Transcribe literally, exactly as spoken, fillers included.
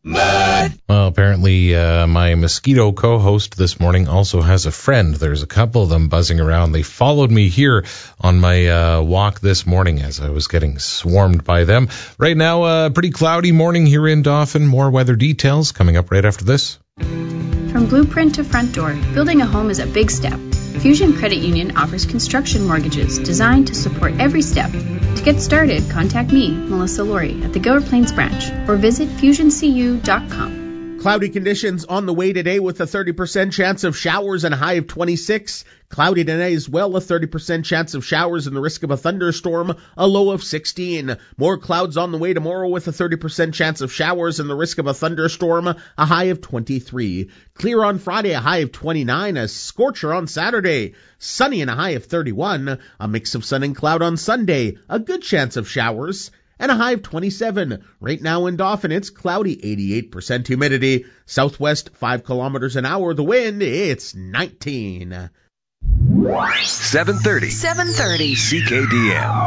Well, apparently uh, my mosquito co-host this morning also has a friend. There's a couple of them buzzing around. They followed me here on my uh, walk this morning as I was getting swarmed by them. Right now, a uh, pretty cloudy morning here in Dauphin. More weather details coming up right after this. From blueprint to front door, building a home is a big step. Fusion Credit Union offers construction mortgages designed to support every step. To get started, contact me, Melissa Laurie, at the Gower Plains branch or visit fusion c u dot com. Cloudy conditions on the way today with a thirty percent chance of showers and a high of twenty-six. Cloudy today as well, a thirty percent chance of showers and the risk of a thunderstorm, a low of sixteen. More clouds on the way tomorrow with a thirty percent chance of showers and the risk of a thunderstorm, a high of twenty-three. Clear on Friday, a high of twenty-nine. A scorcher on Saturday, sunny and a high of thirty-one. A mix of sun and cloud on Sunday, a good chance of showers, and a high of twenty-seven. Right now in Dauphin, it's cloudy, eighty-eight percent humidity. Southwest, five kilometers an hour. The wind, it's nineteen. seven thirty. seven thirty. C K D M.